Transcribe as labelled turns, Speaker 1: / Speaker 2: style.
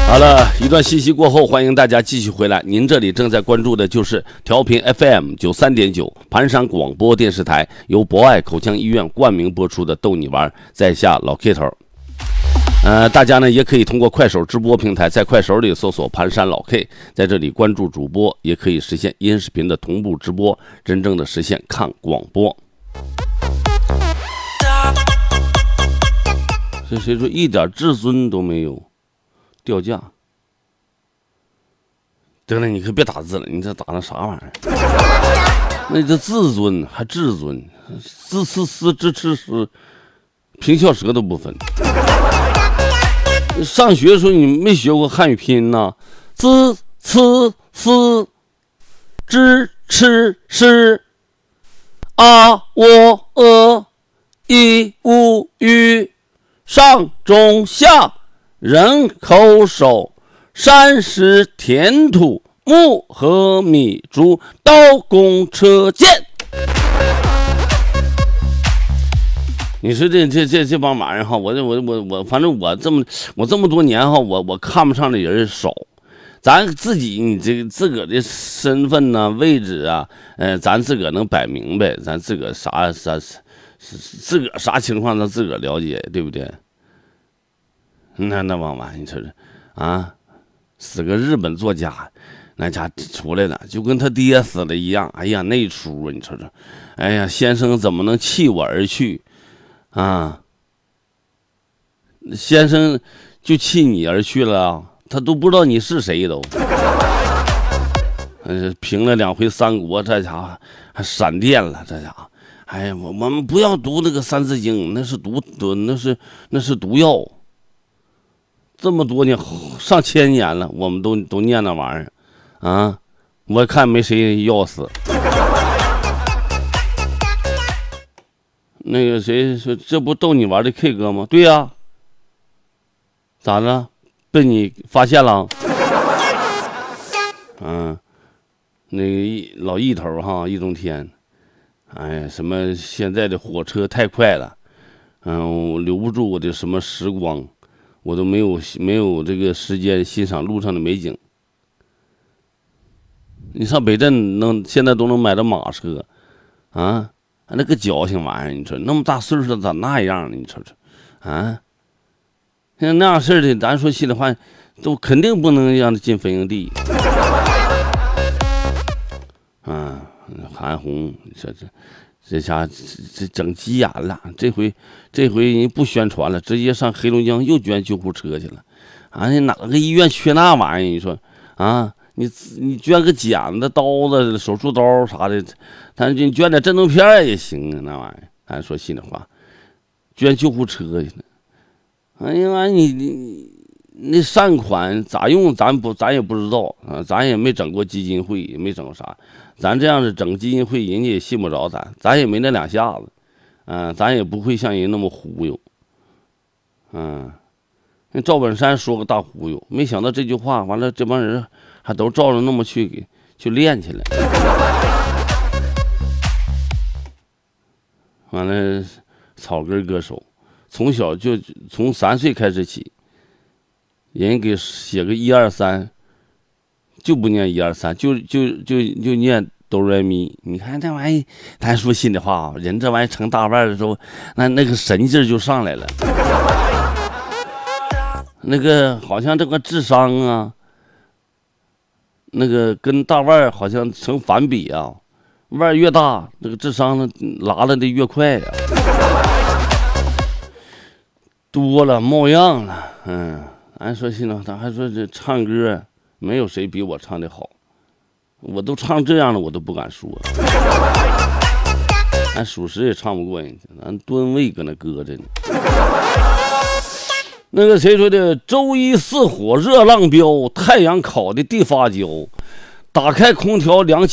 Speaker 1: 好了，一段信息过后，欢迎大家继续回来。您这里正在关注的就是调频 FM 93.9盘山广播电视台，由博爱口腔医院冠名播出的逗你玩，在下老 K 头。大家呢也可以通过快手直播平台，在快手里搜索盘山老 K， 在这里关注主播，也可以实现音视频的同步直播，真正的实现看广播。这谁说一点自尊都没有？掉价。得了，你可别打字了，你这打那啥玩意儿？那这自尊还至尊，自吃丝支吃丝，平翘舌都不分。上学的时候你没学过汉语拼音呐？自吃丝支吃丝，啊我一无余，上中下人口手，山石田土木和米竹，刀工车剑。你说这帮玩意儿哈，我反正我这么多年哈，我看不上的人少。咱自己你自个儿的身份呢、位置啊，咱自个儿能摆明白，咱自个儿自个儿啥情况咱自个儿了解，对不对？那帮玩意儿你瞅瞅啊，死个日本作家，那家出来了，就跟他爹死了一样。哎呀，那出啊，你瞅瞅，哎呀，先生怎么能弃我而去啊？先生就弃你而去了，他都不知道你是谁都。评了2回三国，这家伙还闪电了，这家伙。哎呀，我们不要读那个三字经，那是那是毒药。这么多年，上千年了，我们都念那玩意儿，啊，我看没谁要死。那个谁说这不逗你玩的 K 哥吗？对呀，咋的？被你发现了？那个老一头哈，易中天，哎呀，什么现在的火车太快了，我留不住我的什么时光。我都没有这个时间欣赏路上的美景。你上北镇现在都能买到马车，啊，那个矫情玩意儿，你说那么大岁数咋那样呢？你瞅瞅，啊，像那样事的，咱说心里话，都肯定不能让他进分营地。啊，韩红，这下这整急眼了，这回人不宣传了，直接上黑龙江又捐救护车去了，啊，你哪个医院缺那玩意儿？你说啊，你捐个剪子、刀子、手术刀啥的，咱就捐点镇痛片也行啊，那玩意儿，咱说心里话，捐救护车去了。哎呀，你那善款咋用？咱也不知道啊，咱也没整过基金会，也没整过啥。咱这样的整基金会，人家也信不着咱也没那两下子，咱也不会像人那么忽悠，那赵本山说个大忽悠，没想到这句话完了，这帮人还都照着那么去练起来，完了草根歌手，从小就从3岁开始起，人给写个1、2、3。就不念1、2、3，就念哆来咪。你看这玩意，咱说心里话啊，人这玩意成大腕的时候，那个神劲就上来了。那个好像这个智商啊，那个跟大腕好像成反比啊，腕越大，那个智商呢拉的越快呀，多了冒样了。俺说心里话，他还说这唱歌。没有谁比我唱的好，我都唱这样了，我都不敢说。俺属实也唱不过人家，咱吨位搁那搁着呢。那个谁说的？周一4火热浪飙，太阳烤的地发焦，打开空调凉气。